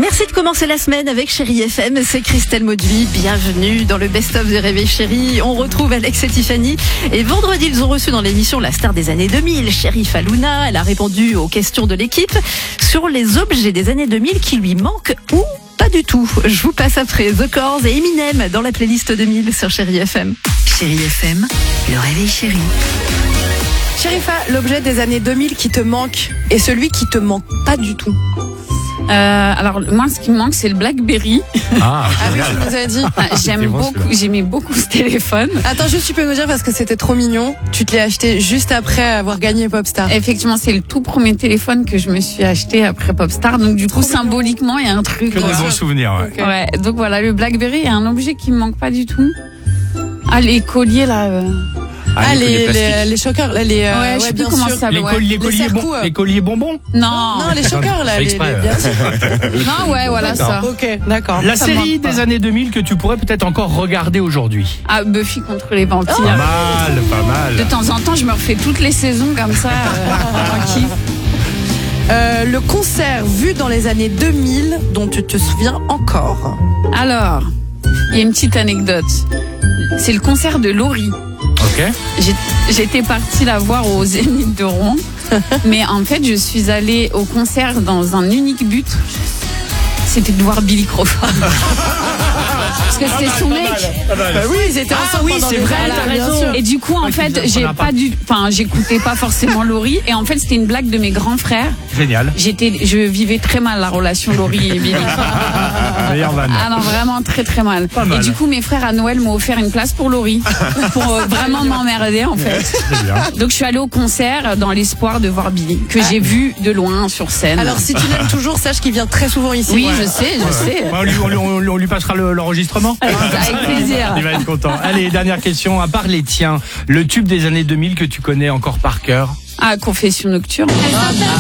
Merci de commencer la semaine avec Chérie FM, c'est Christelle Mauduit, bienvenue dans le best-of de Réveil Chérie. On retrouve Alex et Tiffany et vendredi ils ont reçu dans l'émission la star des années 2000, Cherif Halouna. Elle a répondu aux questions de l'équipe sur les objets des années 2000 qui lui manquent ou pas du tout. Je vous passe après The Corrs et Eminem dans la playlist 2000 sur Chérie FM. Chérie FM, le Réveil Chérie. Chérifa, l'objet des années 2000 qui te manque et celui qui te manque pas du tout. Alors moi ce qui me manque c'est le BlackBerry. Ah oui, tu nous as dit. J'aimais beaucoup ce téléphone. Attends, juste tu peux nous dire parce que c'était trop mignon. Tu te l'as acheté juste après avoir gagné Popstar. Effectivement, c'est le tout premier téléphone que je me suis acheté après Popstar. Donc du coup symboliquement il y a un truc. Que des bons souvenirs, ouais. Okay. Ouais. Donc voilà, le BlackBerry est un objet qui me manque pas du tout. Ah, les colliers là. Les choqueurs, là, je sais plus comment ça s'appelle. Les colliers bonbons. Non, les choqueurs là. Non, ouais, voilà ça. Ok, d'accord. La série des années 2000 que tu pourrais peut-être encore regarder aujourd'hui. Ah, Buffy contre les vampires. Pas mal. De temps en temps, je me refais toutes les saisons comme ça. Tranquille. Le concert vu dans les années 2000 dont tu te souviens encore. Alors, il y a une petite anecdote. C'est le concert de Laurie. Ok. J'étais partie la voir au Zénith de Rouen, mais en fait, je suis allée au concert dans un unique but. C'était de voir Billy Crawford. Parce que c'était son mec. Oui, ils étaient ensemble. Oui, c'est vrai, t'as raison. Et du coup, en fait, j'écoutais pas forcément Laurie. Et en fait, c'était une blague de mes grands frères. Génial. Je vivais très mal la relation Laurie et Billy. Meilleure vanne. Ah non, vraiment très très mal. Pas mal. Et du coup, mes frères à Noël m'ont offert une place pour Laurie. Pour vraiment m'emmerder, en fait. C'est bien. Donc, je suis allée au concert dans l'espoir de voir Billy, que j'ai vu de loin sur scène. Alors, si tu l'aimes toujours, sache qu'il vient très souvent ici. Oui, je sais. On lui passera l'enregistrement. Avec plaisir. Il va être content. Allez, dernière question. À part les tiens, le tube des années 2000 que tu connais encore par cœur. Ah, Confession nocturne.